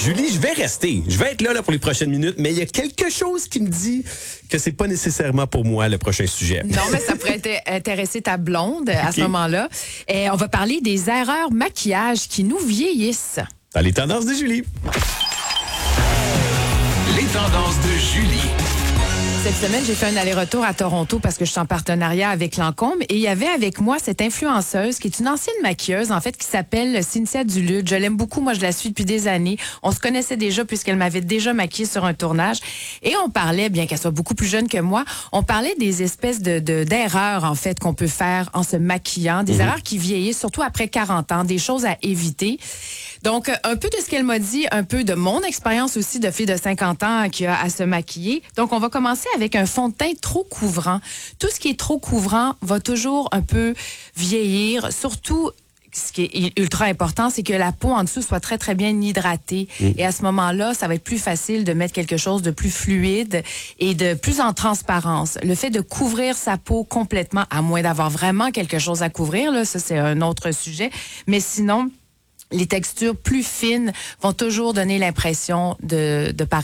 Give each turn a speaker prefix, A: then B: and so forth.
A: Julie, je vais rester. Je vais être là pour les prochaines minutes, mais il y a quelque chose qui me dit que c'est pas nécessairement pour moi le prochain sujet.
B: Non, mais ça pourrait intéresser ta blonde à ce moment-là. Et on va parler des erreurs maquillage qui nous vieillissent.
A: Dans les tendances de Julie.
C: Les tendances de Julie.
B: Cette semaine, j'ai fait un aller-retour à Toronto parce que je suis en partenariat avec Lancôme et il y avait avec moi cette influenceuse qui est une ancienne maquilleuse, en fait, qui s'appelle Cynthia Duluth. Je l'aime beaucoup. Moi, je la suis depuis des années. On se connaissait déjà puisqu'elle m'avait déjà maquillée sur un tournage. Et on parlait, bien qu'elle soit beaucoup plus jeune que moi, on parlait des espèces d'erreurs, en fait, qu'on peut faire en se maquillant. Des erreurs qui vieillissent, surtout après 40 ans, des choses à éviter. Donc, un peu de ce qu'elle m'a dit, un peu de mon expérience aussi de fille de 50 ans qui a à se maquiller. Donc, on va commencer avec un fond de teint trop couvrant. Tout ce qui est trop couvrant va toujours un peu vieillir, surtout ce qui est ultra important, c'est que la peau en dessous soit très, très bien hydratée. Et à ce moment-là, ça va être plus facile de mettre quelque chose de plus fluide et de plus en transparence. Le fait de couvrir sa peau complètement, à moins d'avoir vraiment quelque chose à couvrir, là, ça c'est un autre sujet. Mais sinon, les textures plus fines vont toujours donner l'impression de paraître